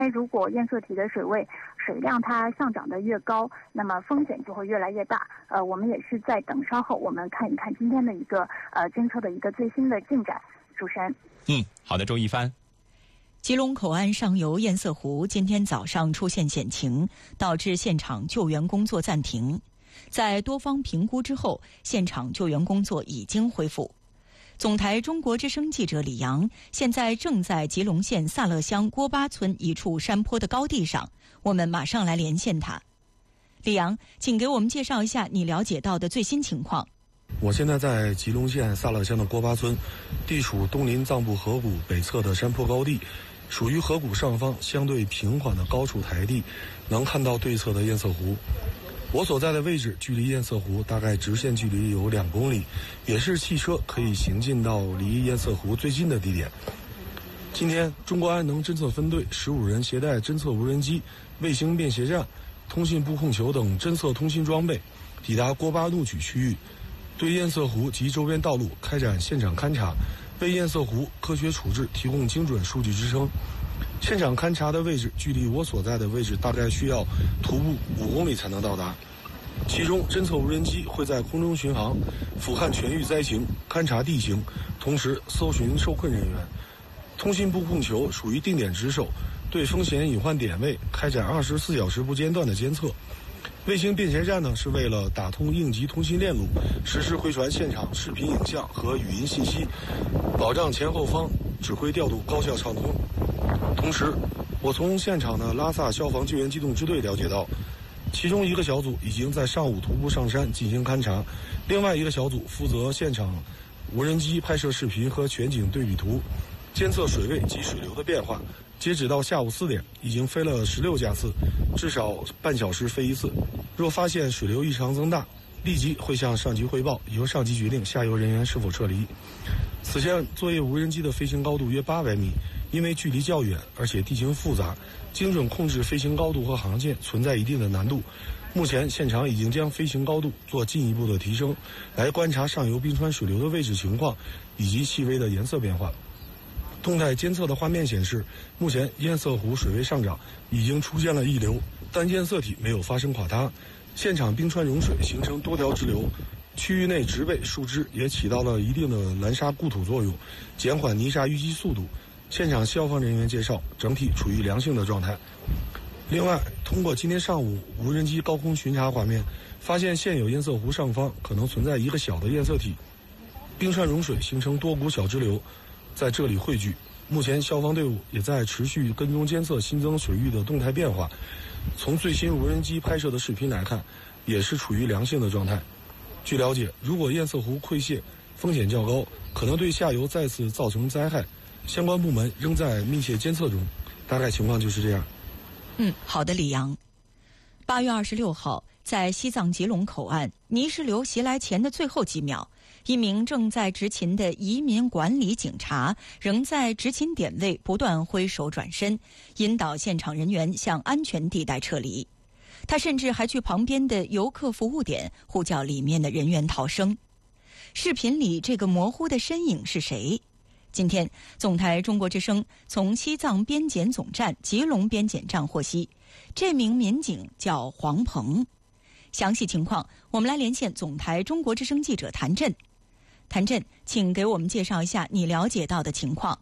如果验测体的水量它上涨的越高，那么风险就会越来越大。我们也是在等稍后我们看一看今天的一个侦测的一个最新的进展。主持人， 好的，周一帆。 吉隆口岸上游堰塞湖今天早上出现险情，导致现场救援工作暂停。在多方评估之后，现场救援工作已经恢复。总台中国之声记者李阳现在正在吉隆县萨勒乡郭巴村一处山坡的高地上，我们马上来连线他。李阳，请给我们介绍一下你了解到的最新情况。 我现在在吉隆县萨勒乡的郭巴村，地处东临藏布河谷北侧的山坡高地，属于河谷上方相对平缓的高处台地，能看到对侧的堰塞湖。我所在的位置距离堰塞湖大概直线距离有2公里，也是汽车可以行进到离堰塞湖最近的地点。今天，中国安能侦测分队15人携带侦测无人机、卫星便携站、通信布控球等侦测通信装备，抵达郭巴怒曲区域，对堰塞湖及周边道路开展现场勘查，为堰塞湖科学处置提供精准数据支撑。现场勘察的位置距离我所在的位置大概需要徒步5公里才能到达。其中，侦测无人机会在空中巡航，俯瞰全域灾情，勘察地形，同时搜寻受困人员。通信布控球属于定点值守，对风险隐患点位开展24小时不间断的监测。卫星便携站呢，是为了打通应急通信链路，实时回传现场视频影像和语音信息，保障前后方指挥调度高效畅通。同时，我从现场的拉萨消防救援机动支队了解到，其中一个小组已经在上午徒步上山进行勘察，另外一个小组负责现场无人机拍摄视频和全景对比图，监测水位及水流的变化。截止到下午4点，已经飞了16架次，至少半小时飞一次。若发现水流异常增大，立即会向上级汇报，由上级决定下游人员是否撤离。此前作业无人机的飞行高度约800米，因为距离较远，而且地形复杂，精准控制飞行高度和航线存在一定的难度。目前现场已经将飞行高度做进一步的提升，来观察上游冰川水流的位置情况以及细微的颜色变化。动态监测的画面显示，目前堰塞湖水位上涨，已经出现了溢流，但堰塞体没有发生垮塌。现场冰川融水形成多条支流，区域内植被树枝也起到了一定的拦沙固土作用，减缓泥沙淤积速度。现场消防人员介绍，整体处于良性的状态。另外，通过今天上午无人机高空巡查画面，发现现有堰塞湖上方可能存在一个小的堰塞体，冰川融水形成多股小支流，在这里汇聚。目前消防队伍也在持续跟踪监测新增水域的动态变化。从最新无人机拍摄的视频来看，也是处于良性的状态。据了解，如果堰塞湖溃泄，风险较高，可能对下游再次造成灾害。相关部门仍在密切监测中，大概情况就是这样。 好的，李阳。8月26号，在西藏吉隆口岸，泥石流袭来前的最后几秒，一名正在执勤的移民管理警察仍在执勤点位不断挥手转身，引导现场人员向安全地带撤离。他甚至还去旁边的游客服务点呼叫里面的人员逃生。视频里这个模糊的身影是谁？今天，总台中国之声从西藏边检总站吉隆边检站获悉，这名民警叫黄鹏。详细情况，我们来连线总台中国之声记者谭震。谭震，请给我们介绍一下你了解到的情况。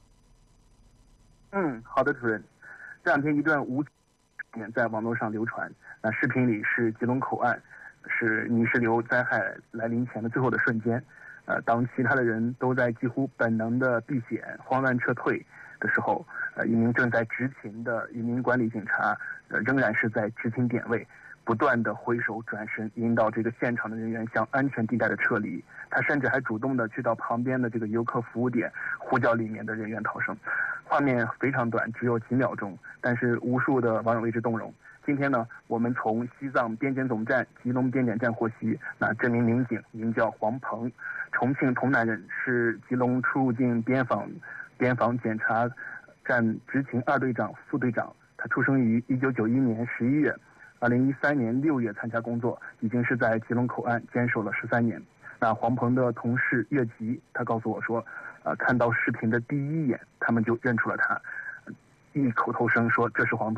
好的，主任。这两天一段无片在网络上流传，那视频里是吉隆口岸，是泥石流灾害来临前的最后的瞬间。当其他的人都在几乎本能的避险、慌乱撤退的时候，一名正在执勤的移民管理警察，仍然是在执勤点位，不断的挥手转身，引导这个现场的人员向安全地带的撤离。他甚至还主动的去到旁边的这个游客服务点，呼叫里面的人员逃生。画面非常短，只有几秒钟，但是无数的网友为之动容。今天呢，我们从西藏边检总站吉隆边检站获悉，那这名民警名叫黄鹏，重庆童南人，是吉隆出入境边防检查站执勤2队长、副队长。他出生于1991年11月，2013年6月参加工作，已经是在吉隆口岸坚守了13年。那黄鹏的同事岳吉，他告诉我说，看到视频的第一眼，他们就认出了他。 异口头声说这是黄